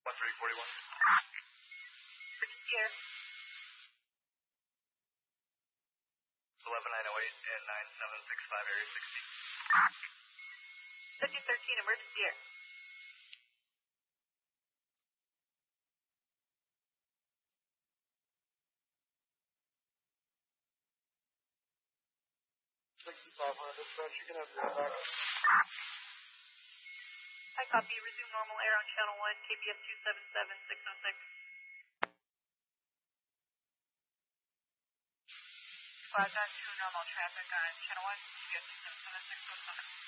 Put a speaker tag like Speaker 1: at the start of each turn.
Speaker 1: 1341.
Speaker 2: British Air.
Speaker 1: 11908 and 9765 Area 60.
Speaker 2: 1313, emergency air.
Speaker 1: Dispatch, you can have your back.
Speaker 2: I copy. Resume normal air on channel 1, KBS 277606.
Speaker 3: Squadron 2, normal traffic on channel 1, KBS 277607.